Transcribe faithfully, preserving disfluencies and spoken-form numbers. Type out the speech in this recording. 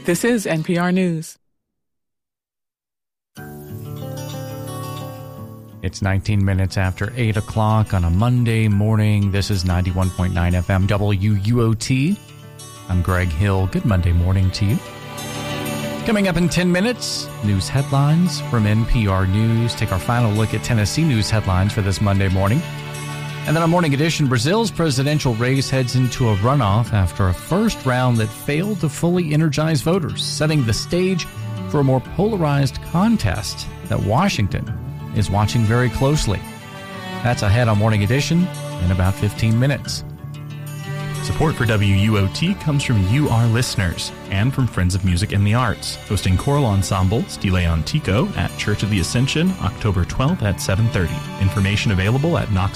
This is N P R News. It's nineteen minutes after eight o'clock on a Monday morning. This is ninety-one point nine F M W U O T. I'm Greg Hill. Good Monday morning to you. Coming up in ten minutes, news headlines from N P R News. Take our final look at Tennessee news headlines for this Monday morning. And then on Morning Edition, Brazil's presidential race heads into a runoff after a first round that failed to fully energize voters, setting the stage for a more polarized contest that Washington is watching very closely. That's ahead on Morning Edition in about fifteen minutes. Support for W U O T comes from you, our listeners, and from Friends of Music and the Arts, hosting choral ensemble Stile Antico at Church of the Ascension, October twelfth at seven thirty. Information available at knox